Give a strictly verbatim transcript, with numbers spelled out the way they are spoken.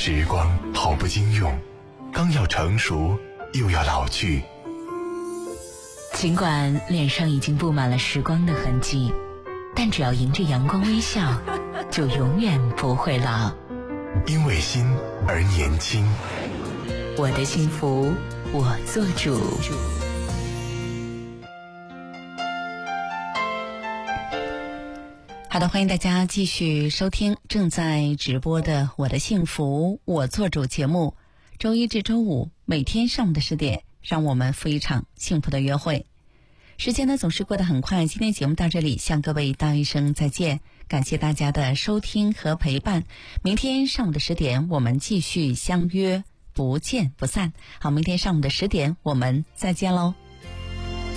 时光好不经用，刚要成熟又要老去。 尽管脸上已经布满了时光的痕迹，但只要迎着阳光微笑，就永远不会老。 因为心而年轻， 我的幸福我做主。好的，欢迎大家继续收听正在直播的《我的幸福我做主》节目。周一至周五每天上午的十点，让我们赴一场幸福的约会。时间呢总是过得很快，今天节目到这里，向各位道一声再见，感谢大家的收听和陪伴。明天上午的十点，我们继续相约，不见不散。好，明天上午的十点，我们再见喽。